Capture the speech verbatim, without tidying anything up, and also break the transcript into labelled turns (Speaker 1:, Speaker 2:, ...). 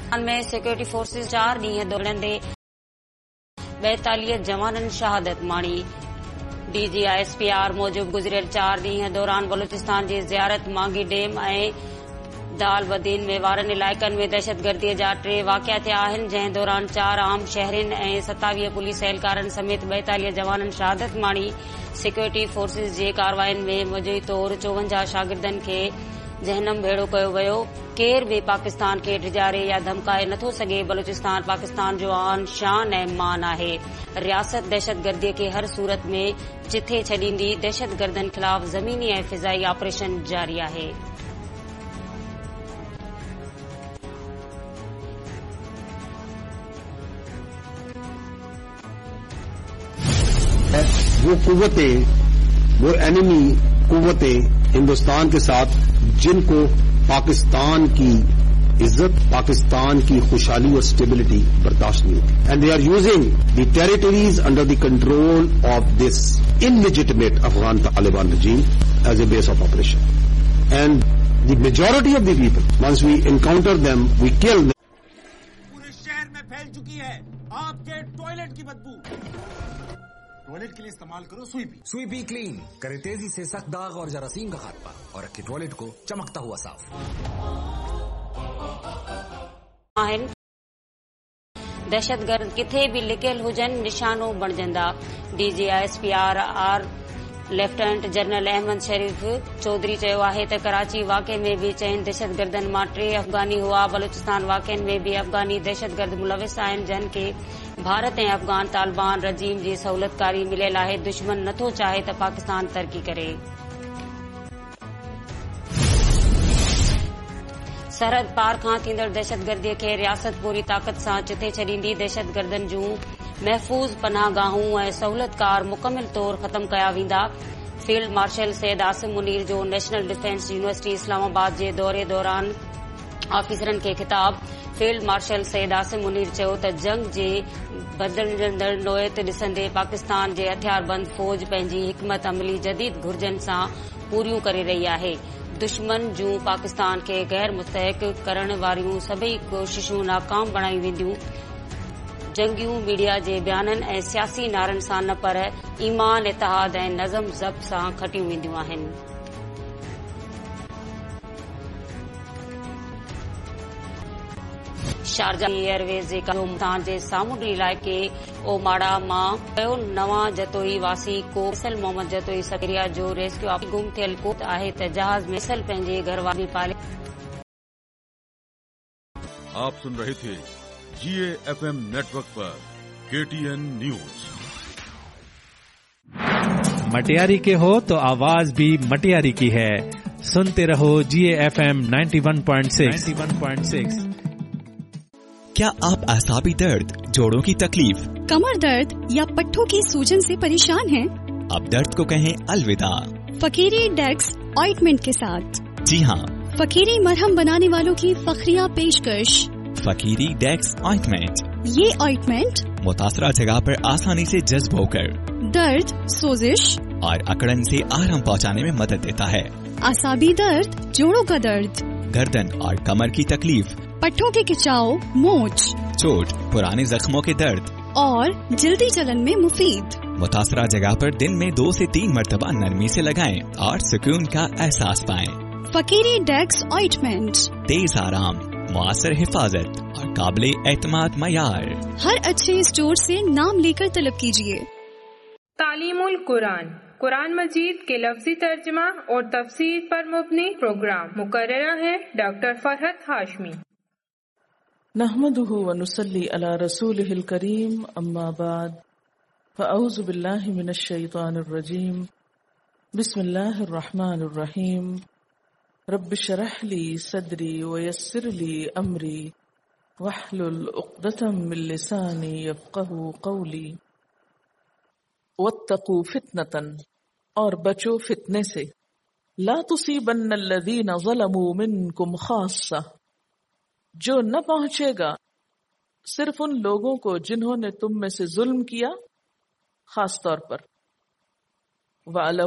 Speaker 1: में security forces चार ॾींहं दौड़ंदे ॿाएतालीह जवाननि शहादत माणी। डीजी आईएसपीआर मूजिब गुज़िरियल चार ॾींहं दौरान बलूचिस्तान जी ज़ियारत मांगी डैम ऐं दालबदीन में वारनि इलाइक़नि में दहशतगर्दीअ जा टे वाक़िया थिया आहिनि, जंहिं दौरान चार आम शहरियुनि ऐं सतावीह पुलिस एहलकारनि समेत ॿाएतालीह जवाननि शहादत माणी। सिक्योरिटी फोर्सिस जे कार्रवाइनि में मौजूदु तौर चोवंजाह शागिर्दनि खे जहन्नम भेड़ो कयो वियो। केर बि पाकिस्तान खे डिॼारे या धमकाए नथो सघे। बलूचिस्तान पाकिस्तान जो आन शान ऐं मान आहे। रियासत दहशतगर्दीअ खे हर सूरत में चिथे छॾींदी। दहशतगर्दनि ख़िलाफ़ ज़मीनी ऐं फ़िज़ाई ऑपरेशन जारी आहे।
Speaker 2: वो कुव्वतें, वो एनिमी कुव्वतें हिंदुस्तान के साथ जिनको पाकिस्तान की इज्जत, पाकिस्तान की खुशहाली और स्टेबिलिटी बर्दाश्त नहीं होती, and they are using the territories under the control of this इनलेजिटिमेट Afghan Taliban regime as a base of operation. And the majority of the people, once we encounter them, we kill them.
Speaker 3: पूरे शहर में फैल चुकी है आपके टॉयलेट की बदबू। Toilet के लिए इस्तेमाल करो स्वीपी।
Speaker 4: स्वीपी क्लीन करे तेजी से सख्त दाग और जरासीम का खात्मा और रखे टॉयलेट को चमकता हुआ साफ।
Speaker 1: दहशतगर्द किथे भी लिकियल हुजनि निशानो बणजंदा। DG ISPR are lieutenant general Ahmad शरीफ चौधरी चयो आहे त कराची वाक़े में भी चइनि दहशतगर्दनि मां टे अफ़गानी हुआ। बलूचिस्तान वाक़िअनि में भी अफ़गानी दहशतगर्द मुलविस आहिनि, जिन खे भारत ऐं अफ़गान तालिबान रजीम जी सहूलतकारी मिलियल आहे। दुश्मन नथो चाहे त पाकिस्तान तरक़ी करे। सरहद पार खां थींदड़ दहशतगर्दीअ खे रियासत पूरी ताक़त सां चिथे छॾींदी। दहशतगर्दनि जूं महफ़ूज़ पनाहगाहूं ऐं सहूलतकार मुकमिल तौर ख़त्म कया वेंदा। फील्ड मार्शल सैयद आसिम मुनीर जो नेशनल डिफेंस यूनिवर्सिटी इस्लामाबाद जे दौरे दौरान ऑफिसरनि खे ख़िताब। फील्ड मार्शल सैयद आसिम मुनीर चयो त जंग जे बदिलजंदड़ नोयत ॾिसंदे पाकिस्तान जे हथियारबंद फ़ौज पंहिंजी हिकमत अमली जदीद घुर्जनि सां पूरियूं करे रही आहे। दुश्मन जूं पाकिस्तान खे गैर मुस्तहक करण वारियूं सभई कोशिशूं नाकाम बणाई वेंदियूं। जंगियूं मीडिया जे बयाननि ऐं सियासी नारनि सां न पर ईमान, इतिहाद ऐं नज़म ज़ब्त सां खटियूं वेंदियूं आहिनि। शारजा एयरवेज़ जे पाकिस्तान जे सामूंडी इलाइक़े ओमाड़ा मां कयो नवां जतोई वासी को फैसल मोहम्मद जतोई सकरिया जो रेस्क्यू ऑपरेशन गुम थियल कोत आहे त जहाज में फैसल पंहिंजे घर वारी पाले।
Speaker 5: आप सुन रहे थे जीए एफएम नेटवर्क पर केटीएन न्यूज।
Speaker 6: मटियारी के हो तो आवाज भी मटियारी की है। सुनते रहो जीए FM ninety one point six.
Speaker 7: क्या आप असाबी दर्द, जोड़ों की तकलीफ,
Speaker 8: कमर दर्द या पट्टों की सूजन से परेशान हैं?
Speaker 7: अब दर्द को कहें अलविदा
Speaker 8: फकीरी डेक्स ऑइंटमेंट के साथ।
Speaker 7: जी हाँ,
Speaker 8: फकीरी मरहम बनाने वालों की फखरिया पेशकश
Speaker 7: फकीरी डेक्स ऑइंटमेंट।
Speaker 8: ये ऑइंटमेंट
Speaker 7: मुतासरा जगह पर आसानी से जज्ब होकर
Speaker 8: दर्द, सोजिश
Speaker 7: और अकड़न से आराम पहुंचाने में मदद देता है।
Speaker 8: असाबी दर्द, जोड़ों का दर्द,
Speaker 7: गर्दन और कमर की तकलीफ,
Speaker 8: पट्टों के खिंचाव, मोच,
Speaker 7: चोट, पुराने जख्मों के दर्द
Speaker 8: और जल्दी चलन में मुफीद।
Speaker 7: मुतासरा जगह पर दिन में दो से तीन मरतबा नरमी से लगाएं और सुकून का एहसास पाएं।
Speaker 8: फकीरी डेक्स ऑइंटमेंट,
Speaker 7: तेज आराम, मुआसर हिफाजत और काबिले एतमाद मयार।
Speaker 8: हर अच्छे स्टोर से नाम लेकर तलब कीजिए।
Speaker 9: तालीमुल कुरान, कुरान मजीद के लफ्जी तर्जमा और तफसीर पर मुबनी प्रोग्राम। मुकर्ररा है डॉक्टर फरहत हाशमी।
Speaker 10: नहमदुहु व नुसल्ली अला रसूलिहिल करीम, अम्मा बाद, फअऊज़ु बिल्लाहि मिनश शैतानिर रजीम, बिस्मिल्लाहिर रहमानिर रहीम, रब्बि शरह ली सदरी व यस्सिर ली अमरी वहलुल उक़दतम मिन लिसानी यफ़क़हू क़ौली। वत्तक़ू फितनतन, और बचो फितने से, ला तुसीबन्नल्लज़ीना ज़लमू मिनकुम ख़ास्सा, जो न पहुंचेगा सिर्फ उन लोगों को जिन्होंने तुम में से जुल्म किया खास तौर पर।